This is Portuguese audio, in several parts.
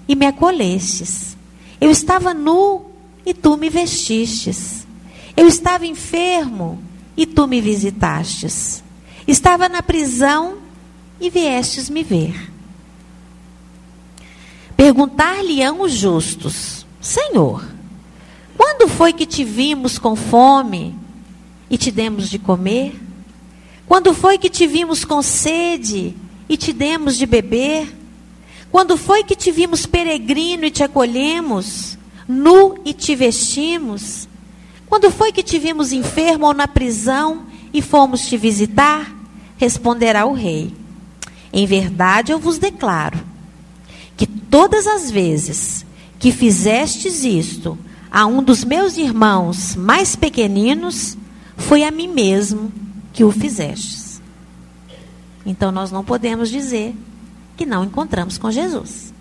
e me acolhestes. Eu estava nu e tu me vestistes. Eu estava enfermo e tu me visitastes. Estava na prisão e viestes me ver. Perguntar-lhe-ão os justos: Senhor, quando foi que te vimos com fome e te demos de comer? Quando foi que te vimos com sede e te demos de beber? Quando foi que te vimos peregrino e te acolhemos, nu e te vestimos? Quando foi que te vimos enfermo ou na prisão e fomos te visitar? Responderá o rei: em verdade eu vos declaro que todas as vezes que fizestes isto a um dos meus irmãos mais pequeninos, foi a mim mesmo que o fizestes. Então nós não podemos dizer que não encontramos com Jesus.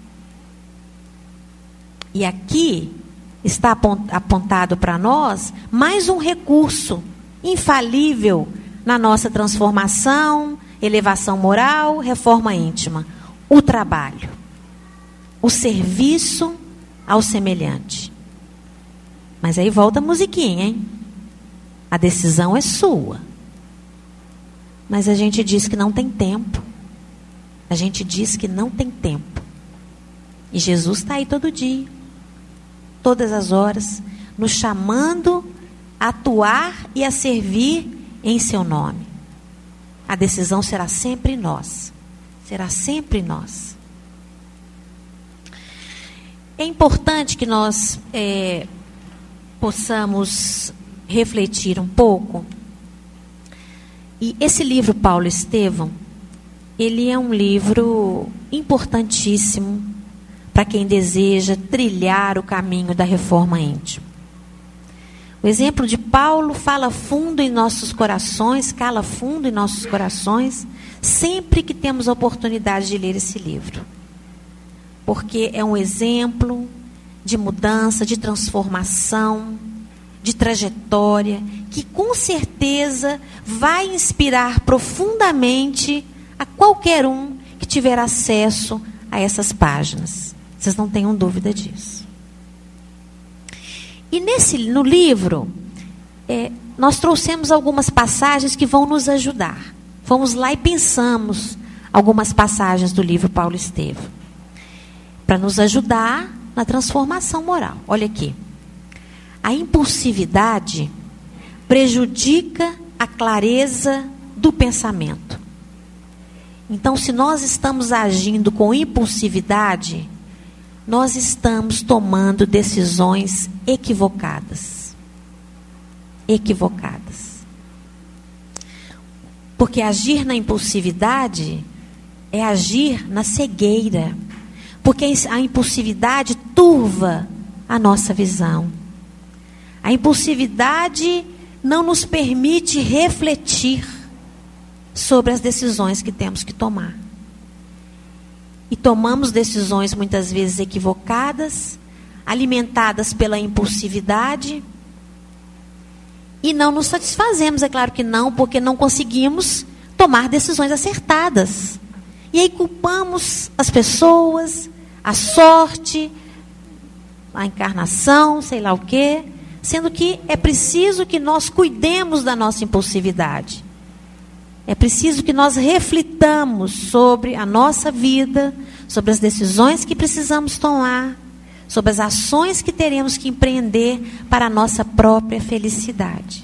E aqui está apontado para nós mais um recurso infalível na nossa transformação, elevação moral, reforma íntima: o trabalho, o serviço ao semelhante. Mas aí volta a musiquinha, hein? A decisão é sua. Mas a gente diz que não tem tempo. A gente diz que não tem tempo. E Jesus está aí todo dia, todas as horas, nos chamando a atuar e a servir em seu nome. A decisão será sempre nossa. Será sempre nossa. É importante que nós possamos refletir um pouco. E esse livro, Paulo Estevão, ele é um livro importantíssimo para quem deseja trilhar o caminho da reforma íntima. O exemplo de Paulo fala fundo em nossos corações, cala fundo em nossos corações, sempre que temos a oportunidade de ler esse livro. Porque é um exemplo de mudança, de transformação, de trajetória, que com certeza vai inspirar profundamente a qualquer um que tiver acesso a essas páginas. Vocês não tenham dúvida disso. E no livro, nós trouxemos algumas passagens que vão nos ajudar. Fomos lá e pensamos algumas passagens do livro Paulo Estevão, para nos ajudar na transformação moral. Olha aqui. A impulsividade prejudica a clareza do pensamento. Então, se nós estamos agindo com impulsividade, nós estamos tomando decisões equivocadas. Equivocadas. Porque agir na impulsividade é agir na cegueira. Porque a impulsividade turva a nossa visão. A impulsividade não nos permite refletir sobre as decisões que temos que tomar. E tomamos decisões muitas vezes equivocadas, alimentadas pela impulsividade, e não nos satisfazemos, é claro que não, porque não conseguimos tomar decisões acertadas. E aí culpamos as pessoas, a sorte, a encarnação, sei lá o quê, sendo que é preciso que nós cuidemos da nossa impulsividade. É preciso que nós reflitamos sobre a nossa vida, sobre as decisões que precisamos tomar, sobre as ações que teremos que empreender para a nossa própria felicidade.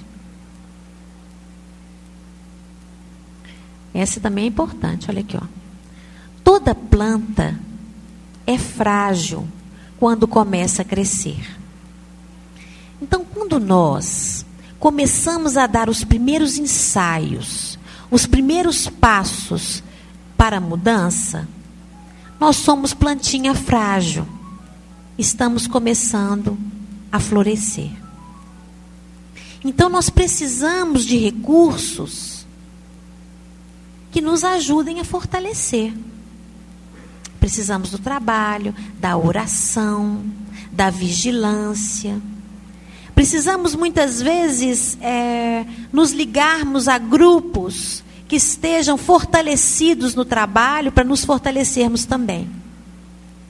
Essa também é importante, olha aqui, ó. Toda planta é frágil quando começa a crescer. Então, quando nós começamos a dar os primeiros ensaios, os primeiros passos para a mudança, nós somos plantinha frágil. Estamos começando a florescer. Então, nós precisamos de recursos que nos ajudem a fortalecer. Precisamos do trabalho, da oração, da vigilância. Precisamos muitas vezes nos ligarmos a grupos que estejam fortalecidos no trabalho para nos fortalecermos também.